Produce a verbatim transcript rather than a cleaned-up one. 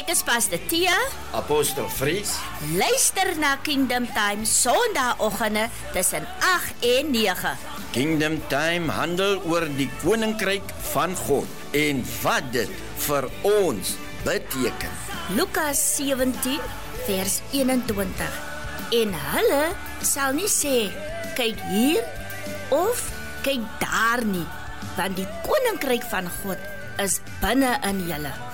Ek is Pastor Tia. Apostel Fries. Luister na Kingdom Time Sondagoggende tussen agt en nege. Kingdom Time handel oor die koninkryk van God en wat dit vir ons beteken. Lukas sewentien vers eenentwintig. En hulle sal nie sê, kyk hier of kyk daar nie, want die koninkryk van God is binne in julle.